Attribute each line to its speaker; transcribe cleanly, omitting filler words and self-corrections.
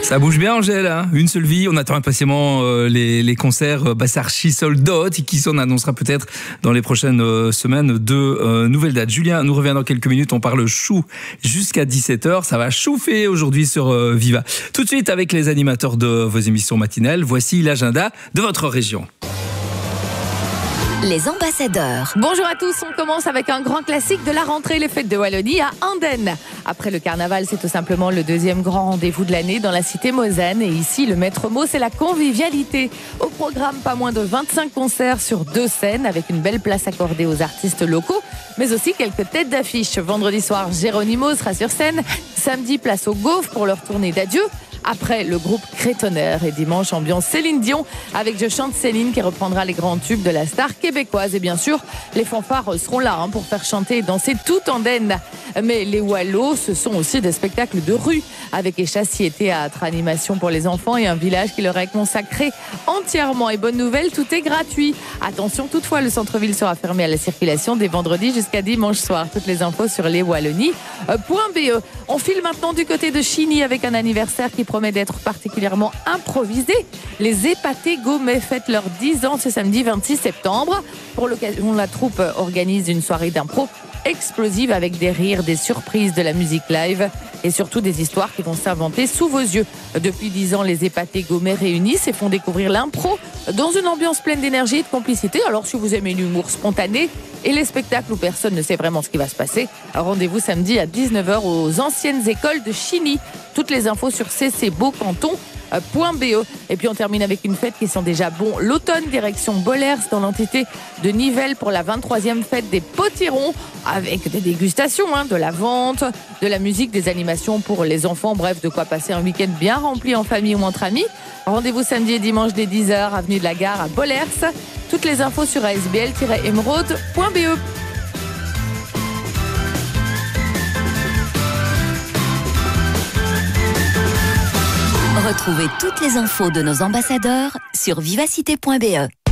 Speaker 1: Ça bouge bien, Angèle, hein. Une seule vie. On attend impatiemment les concerts Bassarchi Sold Out, qui s'en annoncera peut-être dans les prochaines semaines de nouvelles dates. Julien nous revient dans quelques minutes. On parle chou jusqu'à 17h. Ça va chauffer aujourd'hui sur Viva. Tout de suite, avec les animateurs de vos émissions matinales, voici l'agenda de votre région.
Speaker 2: Les ambassadeurs.
Speaker 3: Bonjour à tous, on commence avec un grand classique de la rentrée, les fêtes de Wallonie à Andenne. Après le carnaval, c'est tout simplement le deuxième grand rendez-vous de l'année dans la cité mosane. Et ici, le maître mot, c'est la convivialité. Au programme, pas moins de 25 concerts sur 2 scènes, avec une belle place accordée aux artistes locaux, mais aussi quelques têtes d'affiche. Vendredi soir, Geronimo sera sur scène. Samedi, place au Gaufre pour leur tournée d'adieu. Après, le groupe Crétonnerre, et dimanche, ambiance Céline Dion avec Je chante Céline qui reprendra les grands tubes de la star québécoise. Et bien sûr, les fanfares seront là pour faire chanter et danser tout Andenne. Mais les Wallos, ce sont aussi des spectacles de rue avec échassier, théâtre, animation pour les enfants et un village qui leur est consacré entièrement. Et bonne nouvelle, tout est gratuit. Attention toutefois, le centre-ville sera fermé à la circulation dès vendredi jusqu'à dimanche soir. Toutes les infos sur leswallonies.be. On file maintenant du côté de Chigny avec un anniversaire qui promet d'être particulièrement improvisé. Les Épatés Gourmets fêtent leurs 10 ans ce samedi 26 septembre. Pour l'occasion, la troupe organise une soirée d'impro explosive avec des rires, des surprises, de la musique live et surtout des histoires qui vont s'inventer sous vos yeux. Depuis 10 ans, les Épatés Gourmets réunissent et font découvrir l'impro dans une ambiance pleine d'énergie et de complicité. Alors si vous aimez l'humour spontané et les spectacles où personne ne sait vraiment ce qui va se passer, rendez-vous samedi à 19h aux anciennes écoles de Chigny. Toutes les infos sur ccbeaucanton.be. Et puis on termine avec une fête qui sent déjà bon l'automne, direction Bollers dans l'entité de Nivelles pour la 23e fête des potirons, avec des dégustations, de la vente, de la musique, des animations pour les enfants, bref, de quoi passer un week-end bien rempli en famille ou entre amis. Rendez-vous samedi et dimanche dès 10h, avenue de la Gare à Bollers. Toutes les infos sur asbl-emeraude.be.
Speaker 2: Retrouvez toutes les infos de nos ambassadeurs sur vivacité.be.